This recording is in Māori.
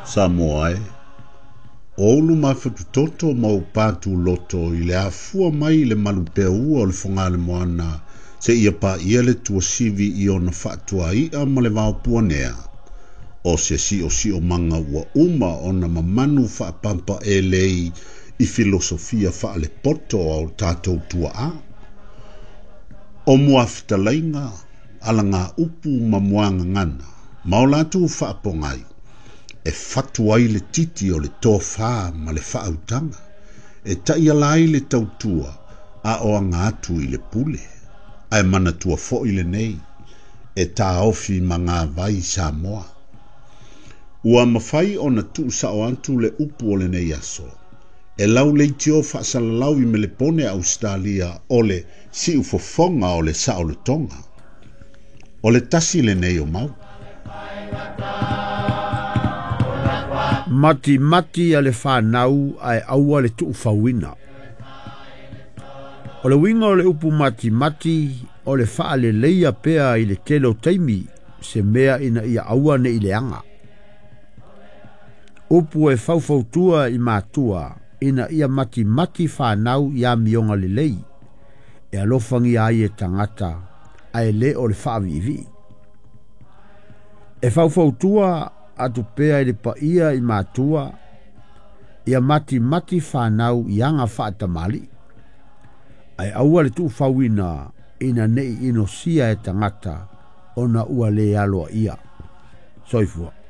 Samoa Olu mafatutoto mau patu loto i le afua mai le malupea ua o le whangale moana se ia pa ia le tua sivi i ona whaatua ia ma le vaopua nea. O se si o manga ua ona mamanu whaapampa e lei i filosofia wha le poto au tātou tua a. O muafita lainga, ala ngā upu mamuanga ngana, maolatu whaapongai. E fatuai le titi o le tōwha ma le whaautanga. E taialai le tautua a o anga atu i le pule. Ai mana tua fo i le nei. E tā ofi ma ngā vai Samoa. Ua mawhai o na tu sa o antu le upu o le nei aso. E lau le tio whaasalalau i me le pone Australia o le si ufofonga o le sa o le tonga. O le tasi le nei o mau. Mati a le whanau ai aua le tuu whawina. O le winga o le upu mati o le wha le leia pea i le telo taimi se mea ina ia aua ne i le anga. Upu e whauwhautua i mātua ina ia mati whanau ia mionga le lei. E alofangi ai e tangata ai le o le whaavivi. E whauwhautua atu pea i le paia i mātua ia mati whanau ianga whaatamali. Ai aua le tuu whawina ina nei ino sia e tangata ona ua le aloa ia. Soifua.